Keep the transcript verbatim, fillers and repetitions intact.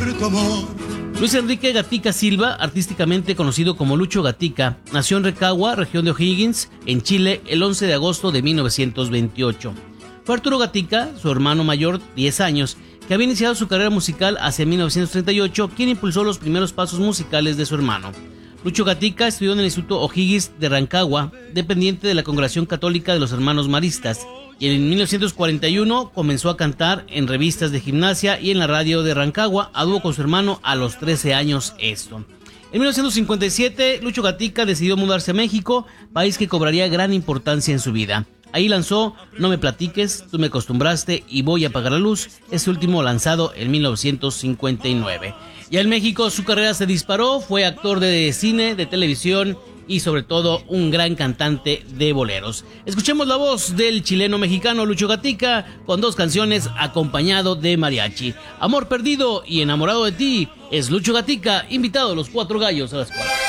tu amor. Luis Enrique Gatica Silva, artísticamente conocido como Lucho Gatica, nació en Rancagua, región de O'Higgins, en Chile, el once de agosto de mil novecientos veintiocho. Fue Arturo Gatica, su hermano mayor, diez años, que había iniciado su carrera musical hacia mil novecientos treinta y ocho, quien impulsó los primeros pasos musicales de su hermano. Lucho Gatica estudió en el Instituto O'Higgins de Rancagua, dependiente de la Congregación Católica de los Hermanos Maristas, y en mil novecientos cuarenta y uno comenzó a cantar en revistas de gimnasia y en la radio de Rancagua, a dúo con su hermano a los trece años esto. En mil novecientos cincuenta y siete, Lucho Gatica decidió mudarse a México, país que cobraría gran importancia en su vida. Ahí lanzó No me platiques, Tú me acostumbraste y Voy a apagar la luz, este último lanzado en mil novecientos cincuenta y nueve. Ya en México su carrera se disparó, fue actor de cine, de televisión y sobre todo un gran cantante de boleros. Escuchemos la voz del chileno mexicano Lucho Gatica con dos canciones acompañado de mariachi. Amor perdido y Enamorado de ti es Lucho Gatica, invitado a los Cuatro Gallos a las cuatro.